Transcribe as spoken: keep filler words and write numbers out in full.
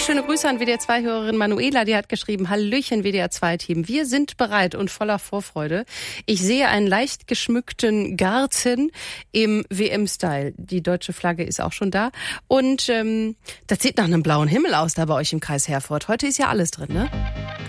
schöne Grüße an W D R zwei Hörerin Manuela, die hat geschrieben, Hallöchen W D R zwei Team, wir sind bereit und voller Vorfreude. Ich sehe einen leicht geschmückten Garten im W M-Style. Die deutsche Flagge ist auch schon da und ähm, das sieht nach einem blauen Himmel aus da bei euch im Kreis Herford. Heute ist ja alles drin, ne?